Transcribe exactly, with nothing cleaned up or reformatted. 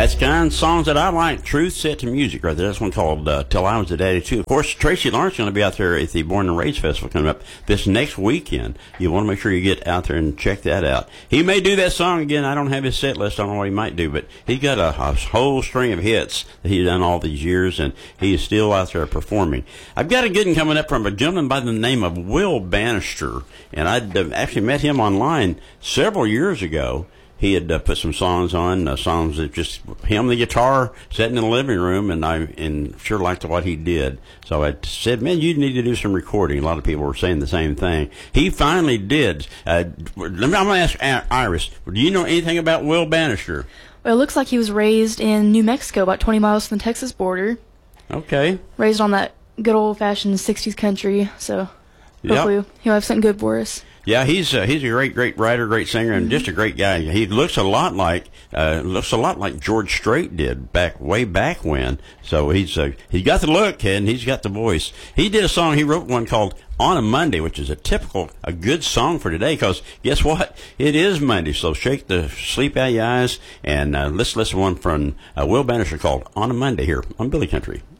That's the kind of songs that I like. Truth set to music right there. That's one called uh, Till I Was a Daddy too. Of course, Tracy Lawrence is going to be out there at the Born and Raised Festival coming up this next weekend. You want to make sure you get out there and check that out. He may do that song again. I don't have his set list. I don't know what he might do, but he's got a, a whole string of hits that he's done all these years, and he is still out there performing. I've got a good one coming up from a gentleman by the name of Will Bannister, and I uh, actually met him online several years ago. He had uh, put some songs on, uh, songs that just him, the guitar, sitting in the living room, and I and sure liked what he did. So I said, man, you need to do some recording. A lot of people were saying the same thing. He finally did. Uh, let me, I'm going to ask Iris, do you know anything about Will Bannister? Well, it looks like he was raised in New Mexico, about twenty miles from the Texas border. Okay. Raised on that good old-fashioned sixties country, so hopefully yep. he'll have something good for us. Yeah, he's uh, he's a great, great writer, great singer, and just a great guy. He looks a lot like uh, looks a lot like George Strait did back way back when. So he's uh, he's got the look and he's got the voice. He did a song. He wrote one called On a Monday, which is a typical, a good song for today. Because guess what? It is Monday, so shake the sleep out of your eyes and uh, let's listen to one from uh, Will Bannister called On a Monday here on Billy Country.